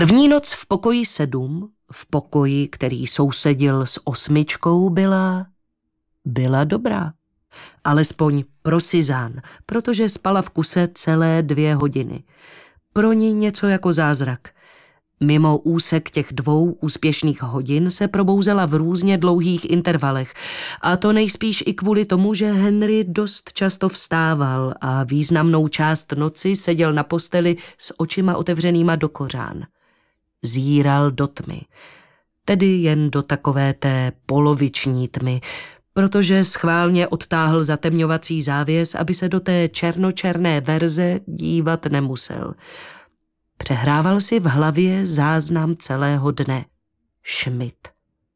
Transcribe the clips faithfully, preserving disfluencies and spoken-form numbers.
První noc v pokoji sedm, v pokoji, který sousedil s osmičkou, byla... byla dobrá. Alespoň pro Suzanne, protože spala v kuse celé dvě hodiny. Pro ní něco jako zázrak. Mimo úsek těch dvou úspěšných hodin se probouzela v různě dlouhých intervalech, a to nejspíš i kvůli tomu, že Henry dost často vstával a významnou část noci seděl na posteli s očima otevřenýma do kořán. Zíral do tmy, tedy jen do takové té poloviční tmy, protože schválně odtáhl zatemňovací závěs, aby se do té černočerné verze dívat nemusel. Přehrával si v hlavě záznam celého dne. Schmidt.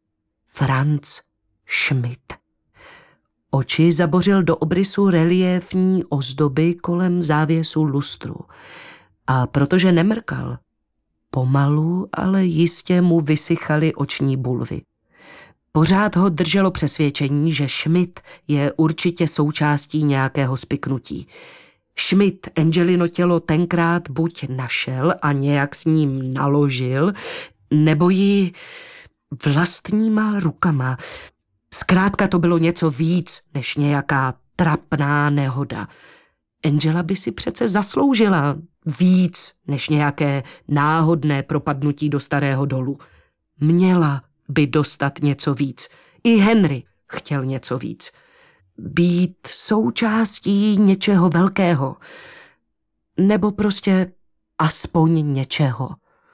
Franz Schmidt. Oči zabořil do obrysu reliéfní ozdoby kolem závěsu lustru. A protože nemrkal, pomalu, ale jistě mu vysychaly oční bulvy. Pořád ho drželo přesvědčení, že Schmidt je určitě součástí nějakého spiknutí. Schmidt Angelino tělo tenkrát buď našel a nějak s ním naložil, nebo ji vlastníma rukama. Zkrátka to bylo něco víc než nějaká trapná nehoda. Angela by si přece zasloužila víc než nějaké náhodné propadnutí do starého dolu. Měla by dostat něco víc. I Henry chtěl něco víc. Být součástí něčeho velkého. Nebo prostě aspoň něčeho.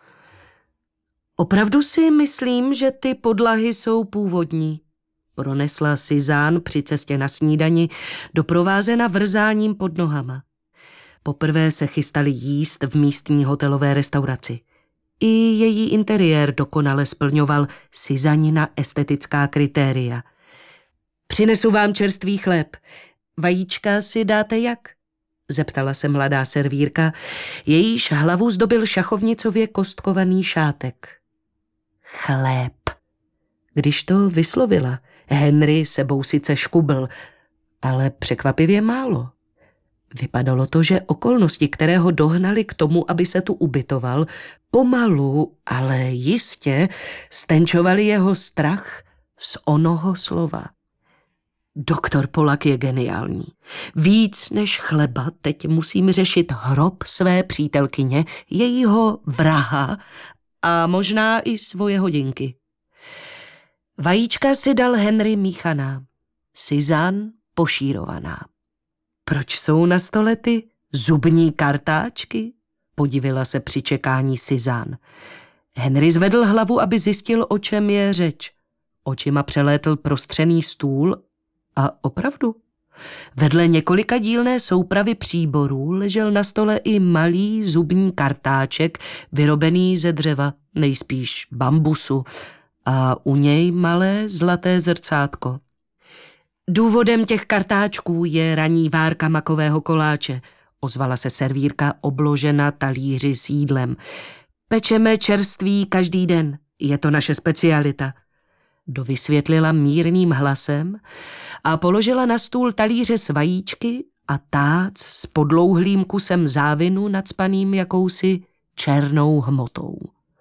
Opravdu si myslím, že ty podlahy jsou původní, pronesla Suzanne při cestě na snídani, doprovázena vrzáním pod nohama. Poprvé se chystali jíst v místní hotelové restauraci. I její interiér dokonale splňoval Suzannina estetická kritéria. Přinesu vám čerstvý chléb. Vajíčka si dáte jak? Zeptala se mladá servírka, jejíž hlavu zdobil šachovnicově kostkovaný šátek. Chléb. Když to vyslovila, Henry sebou sice škubl, ale překvapivě málo. Vypadalo to, že okolnosti, které ho dohnaly k tomu, aby se tu ubytoval, pomalu, ale jistě stenčovali jeho strach z onoho slova. Doktor Polak je geniální. Víc než chleba teď musím řešit hrob své přítelkyně, jejího vraha a možná i svoje hodinky. Vajíčka si dal Henry míchaná, Suzanne pošírovaná. Proč jsou na stole ty zubní kartáčky? Podivila se při čekání Suzanne. Henry zvedl hlavu, aby zjistil, o čem je řeč. Očima přelétl prostřený stůl a opravdu. Vedle několika dílné soupravy příborů ležel na stole i malý zubní kartáček, vyrobený ze dřeva, nejspíš bambusu, a u něj malé zlaté zrcátko. Důvodem těch kartáčků je ranní várka makového koláče, ozvala se servírka obložena talíři s jídlem. Pečeme čerství každý den, je to naše specialita. Dovysvětlila mírným hlasem a položila na stůl talíře s vajíčky a tác s podlouhlým kusem závinu nacpaným jakousi černou hmotou.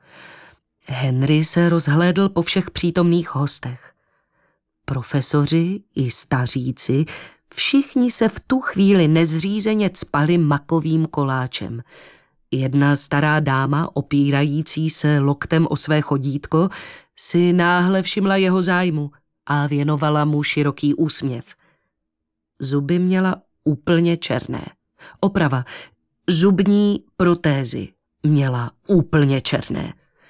Henry se rozhlédl po všech přítomných hostech. Profesoři i staříci, všichni se v tu chvíli nezřízeně cpali makovým koláčem. Jedna stará dáma, opírající se loktem o své chodítko, si náhle všimla jeho zájmu a věnovala mu široký úsměv. Zuby měla úplně černé. Oprava, zubní protézy měla úplně černé.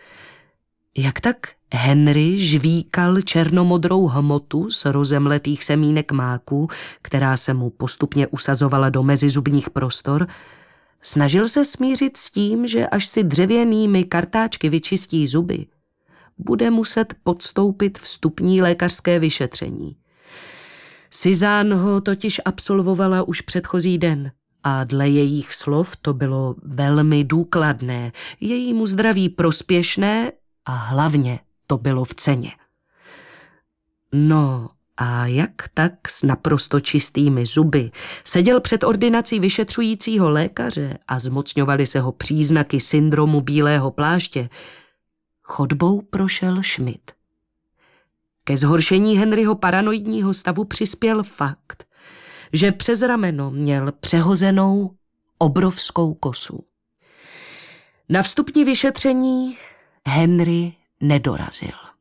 Jak tak Henry žvíkal černomodrou hmotu z rozemletých semínek máku, která se mu postupně usazovala do mezizubních prostor, snažil se smířit s tím, že až si dřevěnými kartáčky vyčistí zuby, bude muset podstoupit vstupní lékařské vyšetření. Suzanne ho totiž absolvovala už předchozí den a dle jejich slov to bylo velmi důkladné, jejímu zdraví prospěšné a hlavně to bylo v ceně. No, A jak tak s naprosto čistými zuby seděl před ordinací vyšetřujícího lékaře a zmocňovali se ho příznaky syndromu bílého pláště, chodbou prošel Schmidt. Ke zhoršení Henryho paranoidního stavu přispěl fakt, že přes rameno měl přehozenou obrovskou kosu. Na vstupní vyšetření Henry nedorazil.